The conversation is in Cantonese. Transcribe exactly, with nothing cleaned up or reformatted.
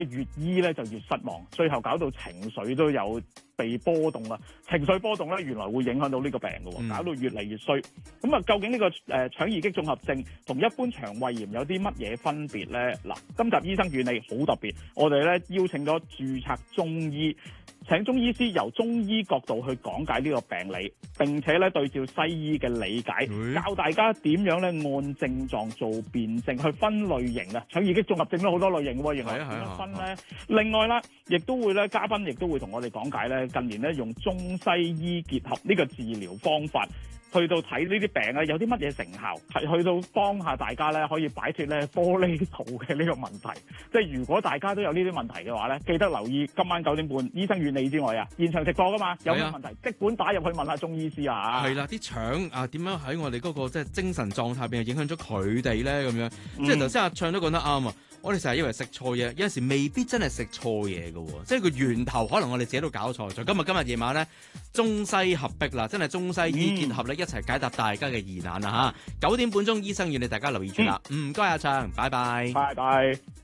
越醫咧就越失望，最後搞到情緒都有被波動啦。情緒波動咧，原來會影響到呢個病嘅喎，搞到越嚟越衰。咁啊，究竟呢個誒腸易激綜合症同一般腸胃炎有啲乜嘢分別咧？嗱，今集醫生與你好特別，我哋咧邀請咗註冊中醫。請中醫師由中醫角度去講解呢個病理，並且咧對照西醫嘅理解，教大家點樣咧按症狀做辨證，去分類型啊。腸易激綜合症都好多類型喎，原來點樣分咧？另外啦，亦都會咧嘉賓亦都會同我哋講解咧近年咧用中西醫結合呢個治療方法。去到睇呢啲病啊，有啲乜嘢成效？係去到幫下大家咧，可以擺脱咧玻璃肚嘅呢個問題。即係如果大家都有呢啲問題嘅話咧，記得留意今晚九點半醫生與你之外啊，現場直播噶嘛，有咩問題即管打入去問下中醫師啊。 係啦，啲腸啊點樣喺我哋嗰個即係精神狀態邊影響咗佢哋咧咁樣？嗯、即係頭先阿暢都講得啱啊！我哋成日以為食錯嘢，有陣時未必真係食錯嘢嘅喎，即係個源頭可能我哋自己都搞錯咗。今日今日夜晚咧，中西合璧啦，真係中西醫結合咧，一齊解答大家嘅疑難啊嚇！九點半鐘醫生與你大家留意住啦，唔該阿暢，拜拜， 拜拜。